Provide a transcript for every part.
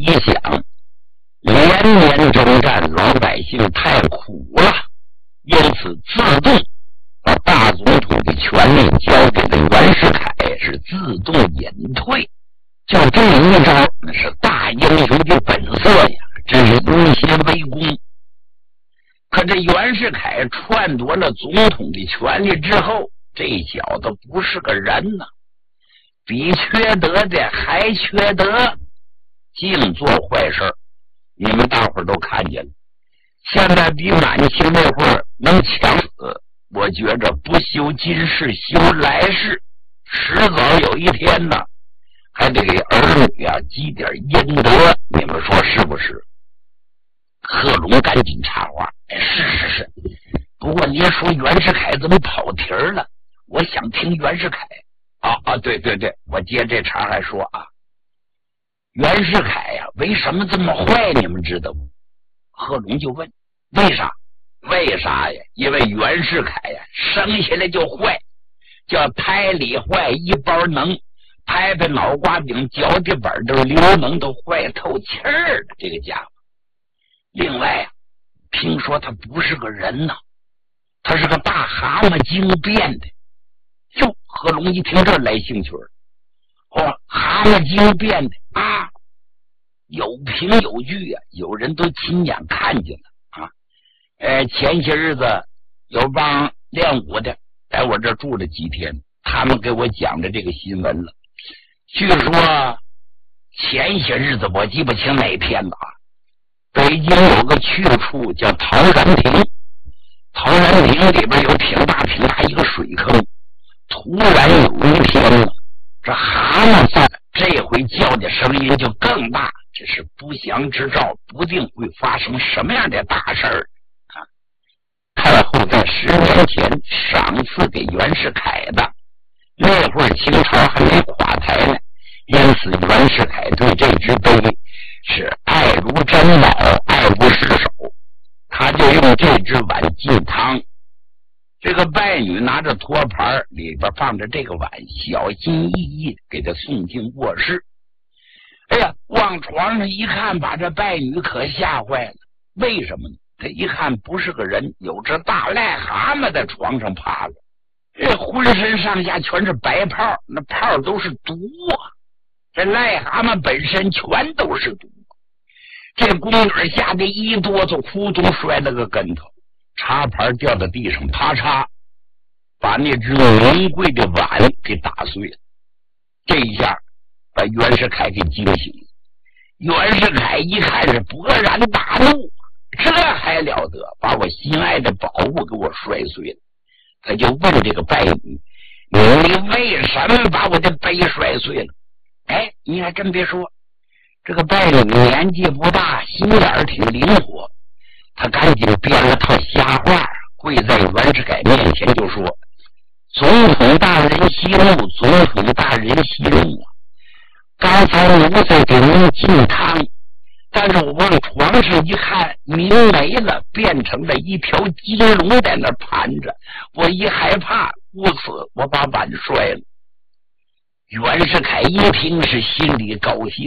一想，连年征战，老百姓太苦了，因此自动把大总统的权力交给了袁世凯，是自动隐退。就这一招，那是大英雄的本色呀，真是因邪为公。可这袁世凯篡夺了总统的权力之后，这小子不是个人呐，比缺德的还缺德，净做坏事。你们大伙儿都看见了，现在比满清那会儿能强死，我觉着不修今世修来世，迟早有一天呢，还得给儿女啊积点阴德，你们说是不是？贺龙赶紧插话：“是，不过您说袁世凯怎么跑题了？我想听袁世凯。对，我接这茬还说啊，袁世凯呀，为什么这么坏？你们知道吗？”贺龙就问：“为啥？为啥呀？因为袁世凯呀，生下来就坏，叫胎里坏一包能。”拍拍脑瓜顶，脚底板都流能都坏透气儿了，这个家伙。另外啊，听说他不是个人呐，他是个大蛤蟆精变的。哟，贺龙一听这来兴趣了。蛤蟆精变的啊，有凭有据啊，有人都亲眼看见了啊。前些日子有帮练武的在我这住了几天，他们给我讲的这个新闻了。据说前些日子我记不清哪天了啊，北京有个去处叫陶然亭，陶然亭里边有挺大一个水坑，突然有一天了，这蛤蟆在这回叫的声音就更大，这是不祥之兆，不定会发生什么样的大事儿啊！太后在10年前赏赐给袁世凯的，那会儿清朝还没垮台呢，因此袁世凯对这只杯是爱如珍宝，爱不释手。他就用这只碗进汤，这个拜女拿着托盘，里边放着这个碗，小心翼翼给他送进卧室。哎呀，往床上一看，把这拜女可吓坏了。为什么呢？他一看不是个人，有只大癞蛤蟆在床上趴着，这浑身上下全是白泡，那泡都是毒啊！这癞蛤蟆本身全都是毒。这宫女吓得一哆嗦，扑通摔了个跟头，茶盘掉到地上，啪嚓，把那只名贵的碗给打碎了。这一下把袁世凯给惊醒了。袁世凯一看是勃然大怒，这还了得，把我心爱的宝物给我摔碎了。他就问这个拜女：“你为什么把我的杯摔碎了？”哎，你还真别说，这个拜女年纪不大，心眼挺灵活，他赶紧编了套瞎话，跪在袁世凯面前就说：“总统大人息怒，总统大人息怒啊！刚才奴才给您进汤，但是我往床上一看，您没了，变成了一条金龙在那盘着，我一害怕，故此我把碗摔了。”袁世凯一听是心里高兴，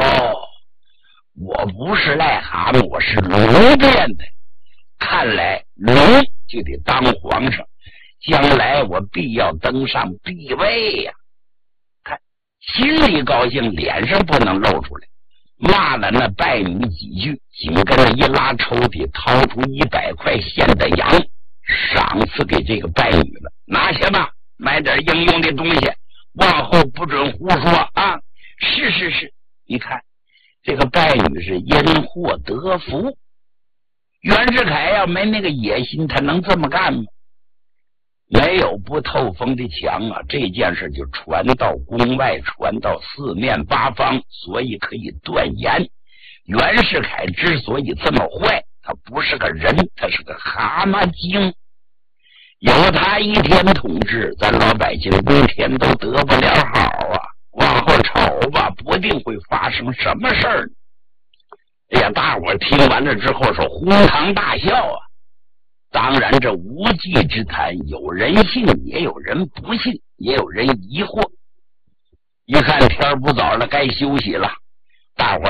我不是癞蛤蟆，我是龙变的，看来龙就得当皇上，将来我必要登上帝位呀！看，心里高兴，脸上不能露出来，骂了那拜女几句，紧跟着一拉抽屉，掏出100块现的洋，赏赐给这个拜女了。拿去吧，买点应用的东西，往后不准胡说啊！是，你看这个拜女是因祸得福。袁世凯要没那个野心，他能这么干吗？没有不透风的墙啊！这件事就传到宫外，传到四面八方，所以可以断言，袁世凯之所以这么坏，他不是个人，他是个蛤蟆精。有他一天统治，咱老百姓一天都得不了好啊！往后瞅吧，不定会发生什么事儿。哎呀，大伙听完了之后说哄堂大笑啊！当然，这无稽之谈，有人信，也有人不信，也有人疑惑。一看天不早了，该休息了，大伙